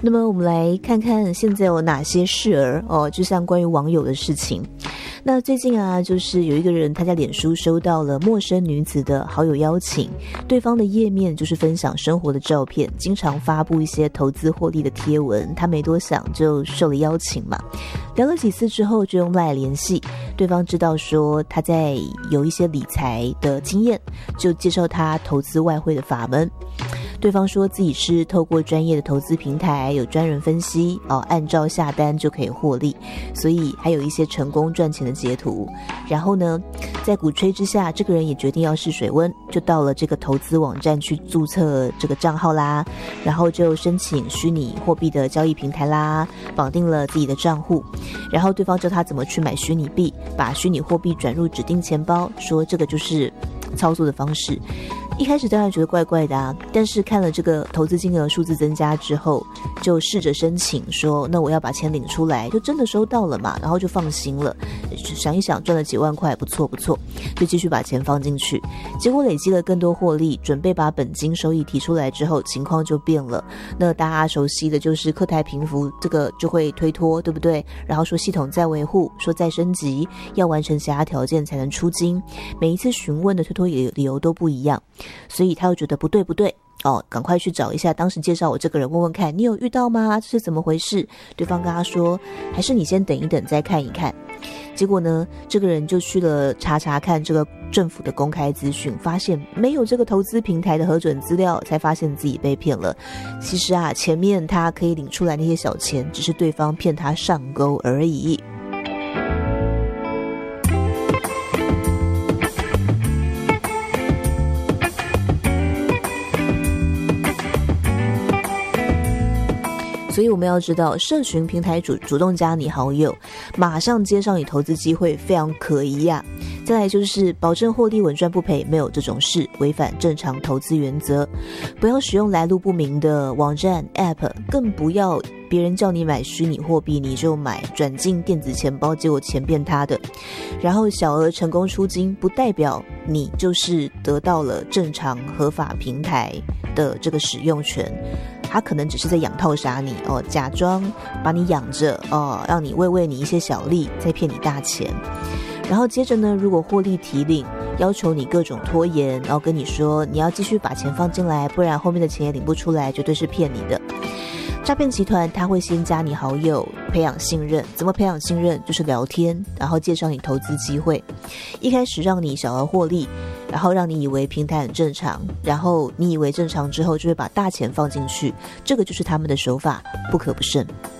那么我们来看看现在有哪些事儿哦，就像关于网友的事情。那最近啊，就是有一个人他在脸书收到了陌生女子的好友邀请，对方的页面就是分享生活的照片，经常发布一些投资获利的贴文，他没多想就受了邀请嘛。聊了几次之后就用 LINE 联系，对方知道说他在有一些理财的经验，就介绍他投资外汇的法门。对方说自己是透过专业的投资平台，有专人分析按照下单就可以获利，所以还有一些成功赚钱的截图。然后呢，在鼓吹之下，这个人也决定要试水温，就到了这个投资网站去注册这个账号啦，然后就申请虚拟货币的交易平台啦，绑定了自己的账户，然后对方教他怎么去买虚拟币，把虚拟货币转入指定钱包，说这个就是操作的方式。一开始当然觉得怪怪的啊，但是看了这个投资金额数字增加之后，就试着申请说那我要把钱领出来，就真的收到了嘛，然后就放心了，想一想赚了几万块，不错不错，就继续把钱放进去。结果累积了更多获利，准备把本金收益提出来之后，情况就变了。那大家熟悉的就是客台平服，这个就会推脱，对不对？然后说系统再维护，说再升级，要完成其他条件才能出金，每一次询问的推脱理由都不一样。所以他又觉得不对赶快去找一下当时介绍我这个人，问问看你有遇到吗？这是怎么回事？对方跟他说还是你先等一等再看一看。结果呢，这个人就去了查看这个政府的公开资讯，发现没有这个投资平台的核准资料，才发现自己被骗了。其实啊，前面他可以领出来那些小钱，只是对方骗他上钩而已。所以我们要知道，社群平台主动加你好友，马上接上你投资机会，非常可疑啊。再来就是保证获利稳赚不赔，没有这种事，违反正常投资原则。不要使用来路不明的网站 App， 更不要别人叫你买虚拟货币你就买，转进电子钱包，结果钱变他的。然后小额成功出金，不代表你就是得到了正常合法平台的这个使用权。他可能只是在养套杀你假装把你养着让你喂你一些小利，再骗你大钱。然后接着呢，如果获利提领，要求你各种拖延，然后跟你说你要继续把钱放进来，不然后面的钱也领不出来，绝对是骗你的。诈骗集团他会先加你好友，培养信任。怎么培养信任？就是聊天，然后介绍你投资机会。一开始让你小额获利，然后让你以为平台很正常，然后你以为正常之后就会把大钱放进去，这个就是他们的手法，不可不慎。